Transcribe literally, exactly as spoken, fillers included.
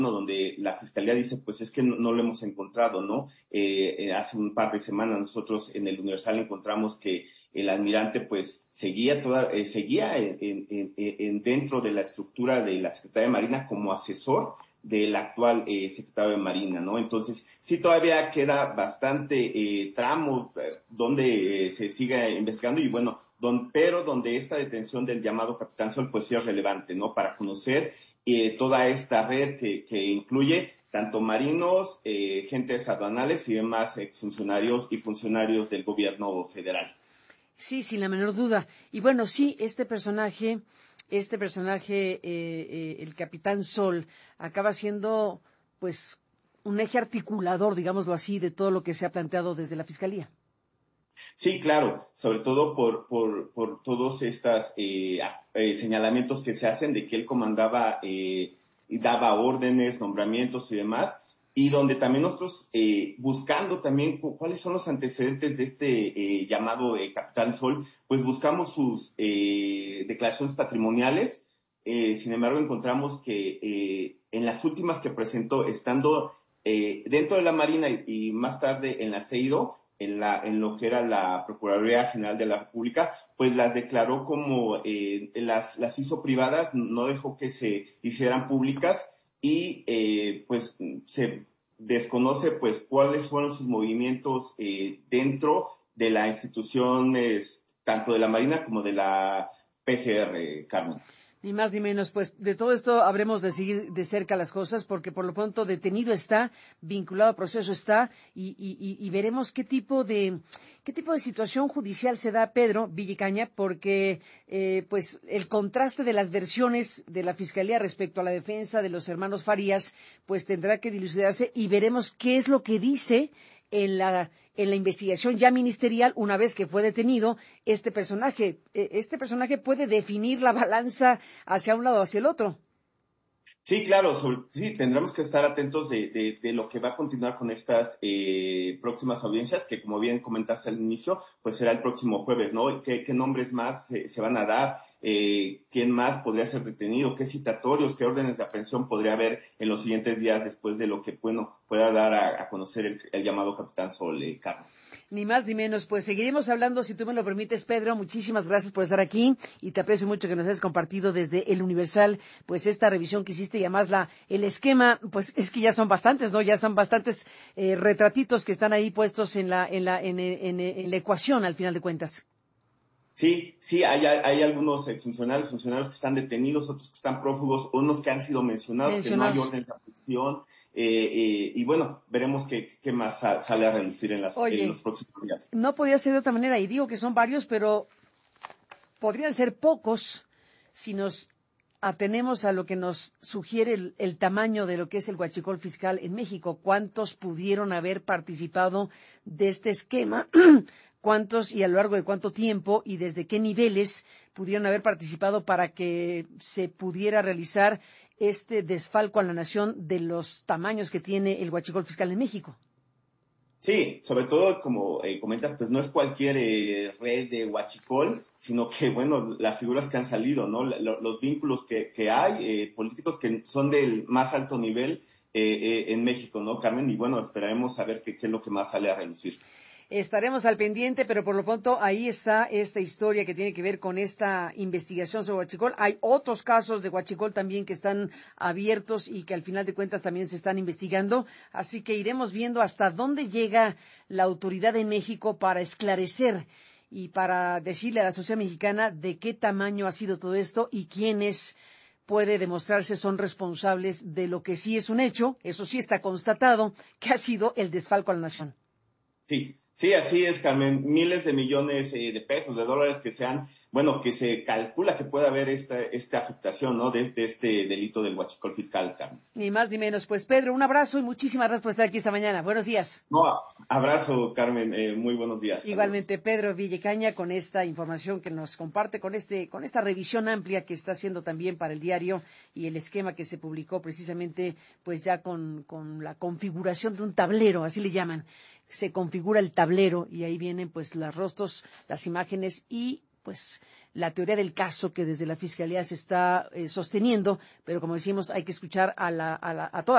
donde la Fiscalía dice, pues es que no, no lo hemos encontrado, ¿no? Eh, eh, hace un par de semanas nosotros en el Universal encontramos que el almirante, pues, seguía toda, eh, seguía en, en, en, en dentro de la estructura de la Secretaría de Marina como asesor del actual eh, secretario de Marina, ¿no? Entonces, sí todavía queda bastante eh, tramo eh, donde eh, se sigue investigando y bueno, don, pero donde esta detención del llamado Capitán Sol, pues sí es relevante, ¿no? Para conocer eh, toda esta red que, que incluye tanto marinos, eh, gentes aduanales y demás exfuncionarios y funcionarios del gobierno federal. Sí, sin la menor duda. Y bueno, sí, este personaje, este personaje, eh, eh, el Capitán Sol, acaba siendo, pues, un eje articulador, digámoslo así, de todo lo que se ha planteado desde la Fiscalía. Sí, claro, sobre todo por, por, por todos estos eh, eh, señalamientos que se hacen de que él comandaba eh, y daba órdenes, nombramientos y demás, y donde también nosotros, eh, buscando también cu- cuáles son los antecedentes de este eh, llamado eh, Capitán Sol, pues buscamos sus eh, declaraciones patrimoniales, eh, sin embargo encontramos que eh, en las últimas que presentó, estando eh, dentro de la Marina y, y más tarde en la CEIDO, en, la, en lo que era la Procuraduría General de la República, pues las declaró como, eh, las, las hizo privadas, no dejó que se hicieran públicas y eh, pues se desconoce pues cuáles fueron sus movimientos eh, dentro de las instituciones, tanto de la Marina como de la P G R, Carmen. Ni más ni menos, pues de todo esto habremos de seguir de cerca las cosas, porque por lo pronto detenido está, vinculado a proceso está, y, y, y, y veremos qué tipo de qué tipo de situación judicial se da a Pedro Villicaña, porque eh, pues el contraste de las versiones de la Fiscalía respecto a la defensa de los hermanos Farías, pues tendrá que dilucidarse y veremos qué es lo que dice en la en la investigación ya ministerial una vez que fue detenido este personaje. Este personaje puede definir la balanza hacia un lado o hacia el otro. Sí, claro, sobre, sí, tendremos que estar atentos de, de, de lo que va a continuar con estas eh, próximas audiencias, que como bien comentaste al inicio, pues será el próximo jueves, ¿no? ¿Qué, qué nombres más se, se van a dar? Eh, ¿Quién más podría ser detenido? ¿Qué citatorios, qué órdenes de aprehensión podría haber en los siguientes días después de lo que, bueno, pueda dar a, a conocer el, el llamado Capitán Sol, eh, Carlos? Ni más ni menos, pues seguiremos hablando si tú me lo permites, Pedro. Muchísimas gracias por estar aquí y te aprecio mucho que nos hayas compartido desde El Universal, pues esta revisión que hiciste y además la, el esquema, pues es que ya son bastantes, ¿no? Ya son bastantes eh, retratitos que están ahí puestos en la, en la, en, en, en la ecuación al final de cuentas. Sí, sí, hay, hay algunos exfuncionarios, funcionarios que están detenidos, otros que están prófugos, unos que han sido mencionados, que no hay Mencionados. orden de aprehensión, eh, eh, y bueno, veremos qué, qué más sa- sale a relucir en, las, en Oye, los próximos días. no podía ser de otra manera, y digo que son varios, pero podrían ser pocos si nos atenemos a lo que nos sugiere el, el tamaño de lo que es el huachicol fiscal en México. ¿Cuántos pudieron haber participado de este esquema? ¿Cuántos y a lo largo de cuánto tiempo y desde qué niveles pudieron haber participado para que se pudiera realizar este desfalco a la nación de los tamaños que tiene el huachicol fiscal en México? Sí, sobre todo, como eh, comentas, pues no es cualquier eh, red de huachicol, sino que, bueno, las figuras que han salido, ¿no? La- lo- los vínculos que, que hay, eh, políticos que son del más alto nivel eh, eh, en México, ¿no, Carmen? Y bueno, esperaremos a ver qué, qué es lo que más sale a relucir. Estaremos al pendiente, pero por lo pronto ahí está esta historia que tiene que ver con esta investigación sobre huachicol. Hay otros casos de huachicol también que están abiertos y que al final de cuentas también se están investigando. Así que iremos viendo hasta dónde llega la autoridad en México para esclarecer y para decirle a la sociedad mexicana de qué tamaño ha sido todo esto y quiénes puede demostrarse son responsables de lo que sí es un hecho, eso sí está constatado, que ha sido el desfalco a la nación. Sí, sí, así es, Carmen. Miles de millones eh, de pesos, de dólares que sean, bueno, que se calcula que puede haber esta, esta afectación, ¿no? De, de este delito del huachicol fiscal, Carmen. Ni más ni menos. Pues Pedro, un abrazo y muchísimas gracias por estar aquí esta mañana. Buenos días. No, abrazo, Carmen. Eh, muy buenos días. Saludos. Igualmente, Pedro Villecaña, con esta información que nos comparte, con este, con esta revisión amplia que está haciendo también para el diario y el esquema que se publicó precisamente, pues ya con, con la configuración de un tablero, así le llaman. Se configura el tablero y ahí vienen pues los rostros, las imágenes y pues la teoría del caso que desde la Fiscalía se está eh, sosteniendo, pero como decimos, hay que escuchar a la, a la, a toda